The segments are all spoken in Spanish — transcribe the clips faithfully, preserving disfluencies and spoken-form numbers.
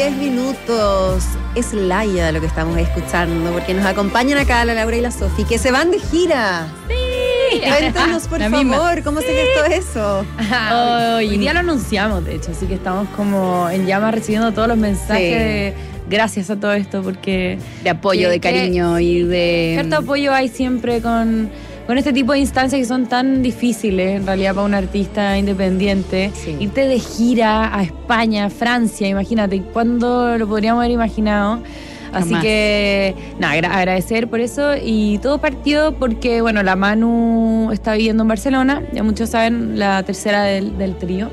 diez minutos. Es Laia lo que estamos escuchando, porque nos acompañan acá la Laura y la Sofi, que se van de gira. Sí. Cuéntanos, por la favor, misma. ¿cómo se gestó eso? Oh, hoy día lo anunciamos, de hecho, así que estamos como en llamas recibiendo todos los mensajes Sí. de gracias a todo esto, porque De apoyo, que- de cariño que- y de... cierto apoyo hay siempre con, con este tipo de instancias que son tan difíciles en realidad para un artista independiente. Sí. Irte de gira a España, Francia, imagínate, ¿cuándo lo podríamos haber imaginado? Así Jamás. que, nada, agra- agradecer por eso. Y todo partió porque, bueno, la Manu está viviendo en Barcelona, ya muchos saben, la tercera del, del trío.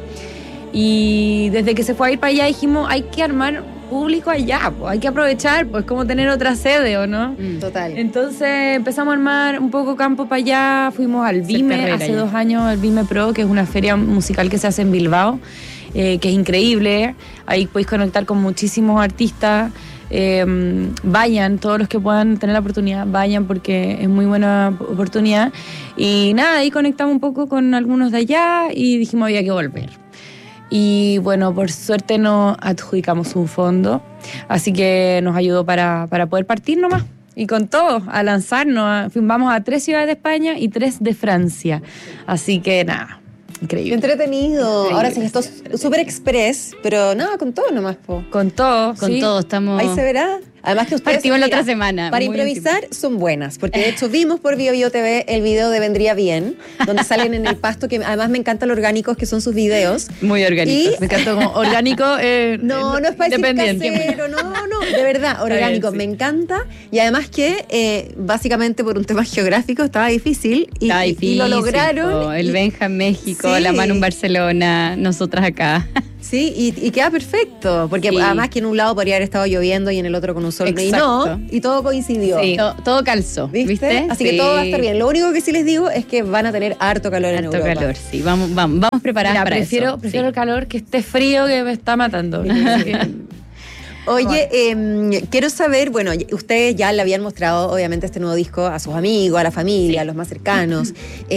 Y desde que se fue a ir para allá dijimos, hay que armar público allá, pues, hay que aprovechar, pues como tener otra sede, ¿o no? Mm. Total. Entonces empezamos a armar un poco campo para allá, fuimos al Ser Vime, perrera hace ya. dos años al Vime Pro, que es una feria musical que se hace en Bilbao, eh, que es increíble, ahí podéis conectar con muchísimos artistas, eh, vayan, todos los que puedan tener la oportunidad, vayan porque es muy buena oportunidad, y nada, ahí conectamos un poco con algunos de allá y dijimos había que volver. Y bueno, por suerte nos adjudicamos un fondo, así que nos ayudó para, para poder partir nomás. Y con todo, a lanzarnos. A- vamos a tres ciudades de España y tres de Francia. Así que nada, Qué increíble. entretenido. Ahora se gestó súper express, pero nada, con todo nomás, po. Con todo, Con ¿sí? todo, estamos... Ahí se verá. Además que ustedes... Partimos la mira, otra semana, Para muy improvisar son buenas, porque de hecho vimos por Bio Bio T V el video de Vendría Bien, donde salen en el pasto, que además me encantan los orgánicos que son sus videos. Muy orgánicos. Y- Me encantó como orgánico. Eh, No, no es para decir independiente. casero, no, no, de verdad, orgánico, bien, sí. me encanta. Y además que, eh, básicamente por un tema geográfico, estaba difícil y, Está y- difícil, y lo lograron. po. El y- Benja en México, Sí. la Manu en Barcelona, nosotras acá. Sí, y, y queda perfecto, porque Sí. además que en un lado podría haber estado lloviendo y en el otro con un sol, y Exacto. no, y todo coincidió. Sí, todo, todo calzó, ¿Viste? ¿viste? Así que Sí. todo va a estar bien. Lo único que sí les digo es que van a tener harto calor en Harto Europa. calor, sí. Vamos, vamos, vamos preparadas Mira, para prefiero, eso. prefiero Sí. el calor que esté frío, que me está matando. Así que- Oye, eh, quiero saber, bueno, ustedes ya le habían mostrado obviamente este nuevo disco a sus amigos, a la familia, a los más cercanos.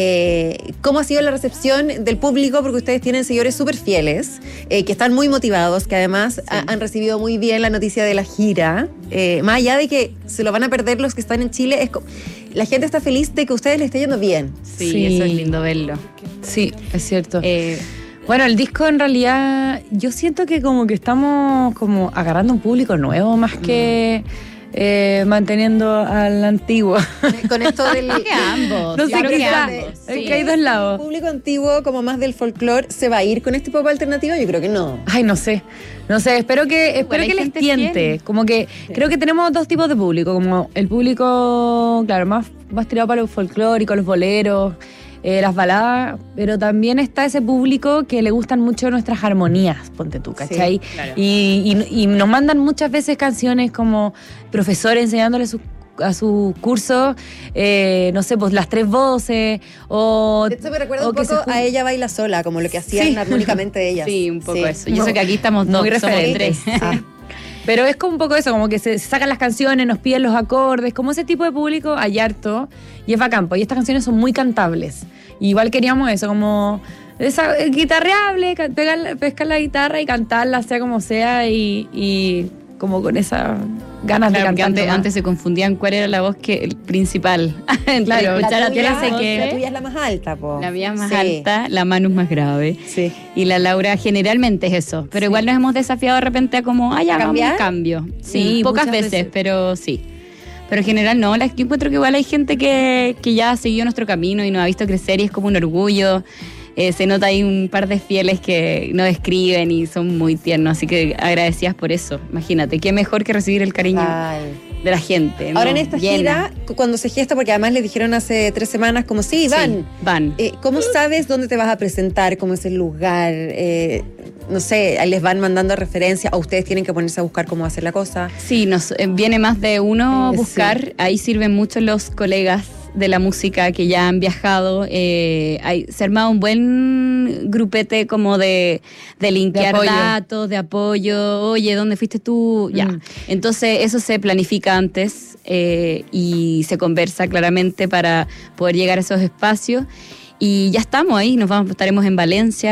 Eh, ¿Cómo ha sido la recepción del público? Porque ustedes tienen seguidores súper fieles, eh, que están muy motivados, que además ha- han recibido muy bien la noticia de la gira. Eh, más allá de que se lo van a perder los que están en Chile, es co- la gente está feliz de que a ustedes les esté yendo bien. Sí, Sí. eso es lindo verlo. sí, es cierto. Eh, Bueno, el disco en realidad, yo siento que como que estamos como agarrando un público nuevo más que eh, manteniendo al antiguo. Con esto del... creo que ambos. No yo sé creo qué que está. ambos, Es sí. que hay dos lados. ¿El público antiguo, como más del folclore, se va a ir con este pop alternativo? Yo creo que no. Ay, no sé. No sé, espero que, espero hay que les gente tiente. fiel. Como que creo que tenemos dos tipos de público. Como el público, claro, más, más tirado para los folclóricos, los boleros, eh, las baladas. Pero también está ese público que le gustan mucho nuestras armonías, ponte tú, ¿cachai? Sí, claro. y, y, y nos mandan muchas veces canciones como profesores enseñándoles sus a sus cursos, eh, no sé, pues las tres voces, o... De hecho, me recuerda o un que poco se jun- a Ella Baila Sola, como lo que hacían Sí. armónicamente ellas. Sí, un poco Sí. eso. Y eso que aquí estamos dos, Muy somos referentes. tres. Ah. Pero es como un poco eso, como que se, se sacan las canciones, nos piden los acordes, como ese tipo de público hay harto, y es bacán, pues, y estas canciones son muy cantables. Y igual queríamos eso, como esa, eh, guitarreable, ca- pegar, pescar la guitarra y cantarla, sea como sea, y, y como con esas ganas Claro, de porque cantar. antes, nomás. antes se confundían cuál era la voz que el principal. Entre Claro, escuchar La a tuya, otras voces. la tuya es la más alta, po. La mía es más Sí. alta, la Manu es más grave. Sí. Y la Laura generalmente es eso. Pero igual nos hemos desafiado de repente a como, ah, ya, hagamos ¿Cambiar? un cambio. Sí, Sí, pocas muchas veces, veces. pero sí. Pero en general no, la, yo encuentro que igual hay gente que, que ya ha seguido nuestro camino y nos ha visto crecer y es como un orgullo. Eh, se nota ahí un par de fieles que nos escriben y son muy tiernos, así que agradecidas por eso. Imagínate, qué mejor que recibir el cariño Total. de la gente. Ahora ¿no? en esta Llena. gira, cu- cuando se gesta, porque además les dijeron hace tres semanas como, sí, van. Sí, van. Eh, ¿Cómo sabes dónde te vas a presentar? ¿Cómo es el lugar? Eh, no sé, les van mandando referencias o ustedes tienen que ponerse a buscar cómo hacer la cosa. Sí, nos eh, viene más de uno Eh, buscar. Ahí sirven mucho los colegas de la música que ya han viajado. Eh, hay, se ha armado un buen grupete como de, de linkear apoyo. datos, de apoyo. Oye, ¿dónde fuiste tú? Ya. Mm. Entonces, eso se planifica antes eh, y se conversa claramente para poder llegar a esos espacios. Y ya estamos ahí, nos vamos, estaremos en Valencia.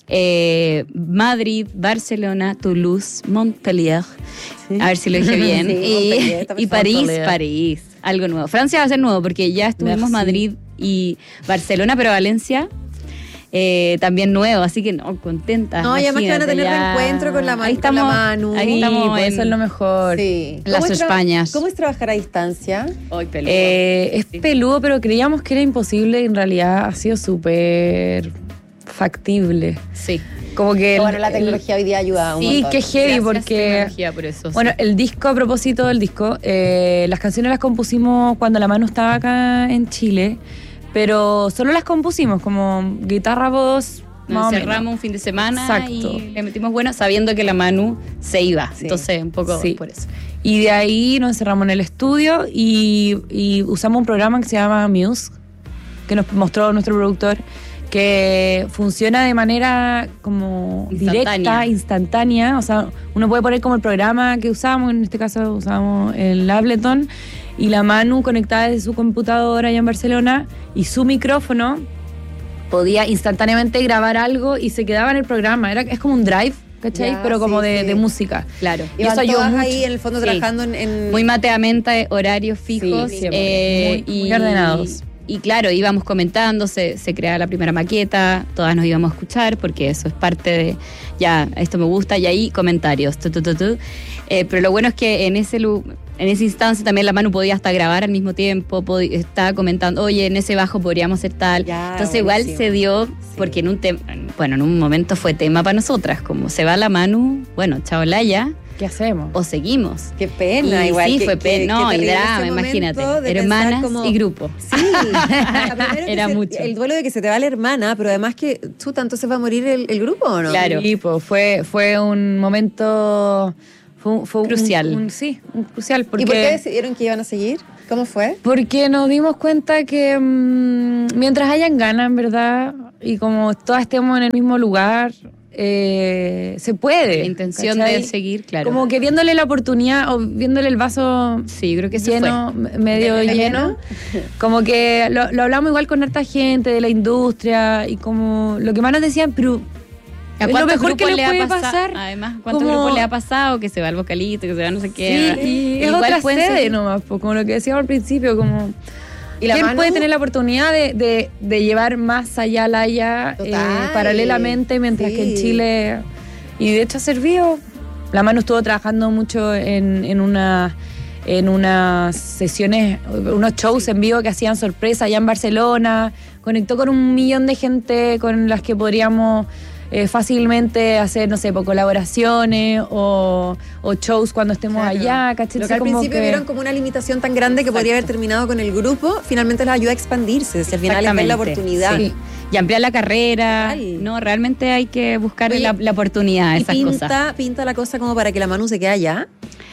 eh, Madrid, Barcelona, Toulouse, Montpellier, Sí. a ver si lo dije bien, Sí, Montpellier, está y, y perfecto. París, Montpellier. París, algo nuevo. Francia va a ser nuevo porque ya estuvimos Merci. Madrid y Barcelona, pero Valencia eh, también nuevo, así que no, contenta. No, y además que van a imagínate, tener ya. reencuentro con la, Ma- Ahí con la estamos, Manu. ahí Sí, estamos puede en- ser lo mejor. Sí. Las ¿Cómo es tra- Españas. ¿Cómo es trabajar a distancia? Ay, peludo. Eh, es peludo, pero creíamos que era imposible y en realidad ha sido súper factible. Sí. Como que... el- Bueno, la el- tecnología hoy día ayuda un Sí, montón. que heavy Gracias, porque... tecnología, por eso, sí. Bueno, el disco, a propósito del disco, eh, las canciones las compusimos cuando la Manu estaba acá en Chile, pero solo las compusimos como guitarra, voz, Nos más o menos. encerramos un fin de semana Exacto. y le metimos bueno sabiendo que la Manu se iba. Sí. Entonces, un poco Sí. por eso. Y de ahí nos encerramos en el estudio y, y usamos un programa que se llama Muse, que nos mostró nuestro productor, que funciona de manera como Instantánea. directa, instantánea. O sea, uno puede poner como el programa que usamos, en este caso usamos el Ableton, y la Manu conectada desde su computadora allá en Barcelona y su micrófono podía instantáneamente grabar algo y se quedaba en el programa. Era, es como un drive, ¿cachai? Ya, Pero como sí, de, sí. de música. Claro. Y Y eso van ayudó todas mucho. ahí en el fondo Sí. trabajando en, en- Muy mateamente, horarios fijos. Sí, siempre. Muy- muy ordenados. Y claro, íbamos comentando, se, se creaba la primera maqueta, todas nos íbamos a escuchar porque eso es parte de, ya, esto me gusta, y ahí comentarios. Tu, tu, tu, tu. Eh, pero lo bueno es que en ese lu- en esa instancia también la Manu podía hasta grabar al mismo tiempo, pod- estaba comentando, oye, en ese bajo podríamos hacer tal. Ya, Entonces igual buenísimo. se dio, porque en un tema, bueno, en un momento fue tema para nosotras, como se va la Manu, bueno, chao Laya, ¿Qué hacemos? o seguimos. Qué pena, Y igual. sí, que- fue que- pena. No, que y terrible drama, ese imagínate. momento de pensar Hermanas como- y grupo. Sí, La primera que Era se- mucho. El duelo de que se te va la hermana, pero además que tú tanto se va a morir el, el grupo, ¿o no? Claro. Sí, pues, fue, fue un momento... Fue, un- fue un- Crucial. un- sí, un crucial. Porque, ¿Y por qué decidieron que iban a seguir? ¿Cómo fue? Porque nos dimos cuenta que mm, mientras hayan ganas, en verdad, y como todas estemos en el mismo lugar, eh, se puede. La intención ¿cachai? de seguir, claro. Como que viéndole la oportunidad o viéndole el vaso Sí, yo creo que se lleno, m- medio ¿De- de lleno. Como que lo, lo hablamos igual con harta gente de la industria y como lo que más nos decían, pero ¿A es lo cuántos mejor que grupos le puede ha pasa- pasar. Además, ¿cuántos Como- grupos le ha pasado? Que se va el vocalista, que se va no sé qué. Sí, y es Igual otra pueden sede seguir. nomás, pues, como lo que decíamos al principio, como ¿Y la ¿quién Manu? puede tener la oportunidad de, de- de llevar más allá la Haya Total. paralelamente, mientras Sí. que en Chile, y de hecho ha servido. La Manu estuvo trabajando mucho en, en una en unas sesiones, unos shows en vivo que hacían sorpresa allá en Barcelona, conectó con un millón de gente con las que podríamos eh, fácilmente hacer, no sé, pues, colaboraciones o, o shows cuando estemos Claro. allá, ¿cachai? Lo que al Como principio que- vieron como una limitación tan grande que podría haber terminado con el grupo, finalmente les ayuda a expandirse. Si al final les ven la Exactamente. oportunidad. Sí. Y ampliar la carrera. Total. No, realmente hay que buscar Oye, la, la oportunidad a Y esas pinta, cosas. pinta la cosa como para que la Manu se quede allá.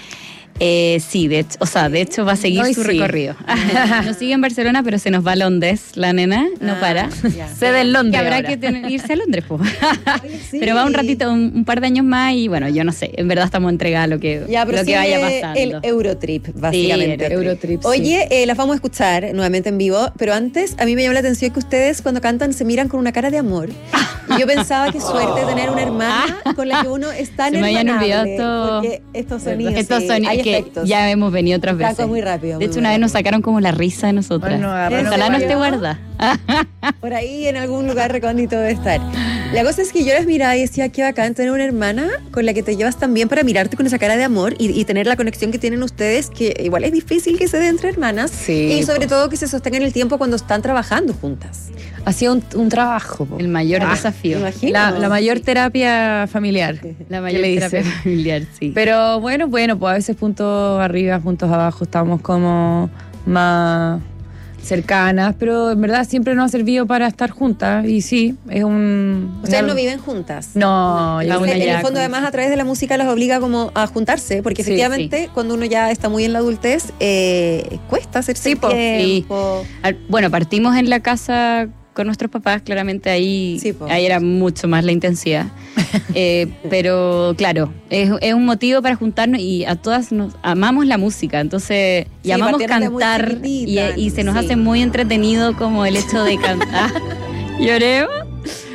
Eh, sí, de hecho, o sea, de hecho va a seguir Hoy su sí. recorrido. Nos sigue en Barcelona, pero se nos va a Londres, la nena, no Ah, para. ya. Sede en Londres Que habrá ahora. que tener- irse a Londres, pues. Sí. Pero va un ratito, un, un par de años más y bueno, yo no sé, en verdad estamos entregados a lo que, Ya, pero lo que sigue vaya pasando. el Eurotrip, básicamente. el Eurotrip, sí. Oye, eh, las vamos a escuchar nuevamente en vivo, pero antes a mí me llamó la atención que ustedes cuando cantan se miran con una cara de amor. Y yo pensaba que suerte tener una hermana con la que uno es tan Se me habían olvidado hermanable, todo. porque estos sonidos, Estos sí, sonidos hay que efectos. ya hemos venido otras Taco veces. muy rápido, De muy hecho, una vez bueno. nos sacaron como la risa de nosotras. Bueno, agarraron Ojalá no de esté guarda. guarda. Por ahí en algún lugar recóndito debe estar. La cosa es que yo las miraba y decía, qué bacán tener una hermana con la que te llevas tan bien para mirarte con esa cara de amor y, y tener la conexión que tienen ustedes, que igual es difícil que se dé entre hermanas. Sí, Y sobre po. todo que se sostengan el tiempo cuando están trabajando juntas. Ha sido un, un trabajo. po. El mayor Ah, desafío. me imagino. La, la mayor terapia familiar. La que mayor le terapia dicen. familiar, sí. Pero bueno, bueno, pues a veces puntos arriba, puntos abajo, estamos como más cercanas, pero en verdad siempre nos ha servido para estar juntas y sí, es un... Ustedes una- no viven juntas. No, Entonces, ya una en ya el fondo, con- además, a través de la música los obliga como a juntarse, porque Sí, efectivamente, cuando uno ya está muy en la adultez, eh, cuesta hacerse Sí, po, tiempo. Al- Bueno, partimos en la casa con nuestros papás, claramente ahí, Sí, po. ahí era mucho más la intensidad. Eh, pero claro, es, es un motivo para juntarnos y a todas nos amamos la música, entonces, y Sí, amamos partieron de muy cantar y, chiquititas, y se nos sí. hace muy entretenido como el hecho de cantar. ¿Lloremos?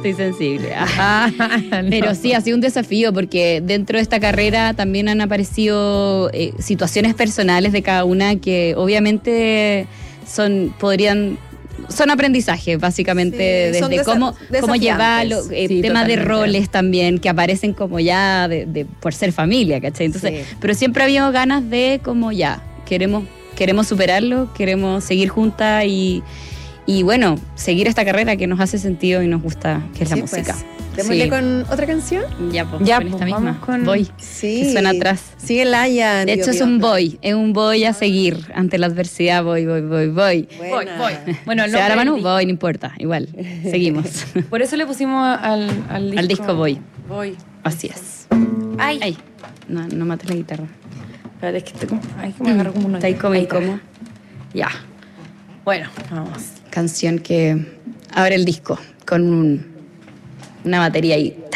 Estoy sensible. Ah, no. Pero sí, ha sido un desafío porque dentro de esta carrera también han aparecido eh, situaciones personales de cada una que obviamente son, podrían... Son aprendizajes, básicamente, sí, desde cómo, cómo llevarlo, eh, sí, temas totalmente. De roles también, que aparecen como ya de, de, por ser familia, ¿cachai? Entonces, sí. Pero siempre ha habido ganas de como ya, queremos, queremos superarlo, queremos seguir juntas y, y bueno, seguir esta carrera que nos hace sentido y nos gusta, que es sí, la música. Pues. ¿Démosle sí. con otra canción? Ya, pues, ya, con pues, esta misma. Con... Voy, sí. que suena atrás. Sigue Layan. De hecho, es un voy, es un voy a seguir ante la adversidad, voy, voy, voy, voy. Voy, voy. Bueno, no, se da la mano, voy, no importa, igual, seguimos. Por eso le pusimos al, al disco. Al disco voy. Voy. Así es. Ay. Ay. No, no mates la guitarra. Espérate, es que, te, ay, que me agarro como una... Está ahí como incómodo. Ya. Bueno, vamos. Canción que abre el disco con un, una batería ahí.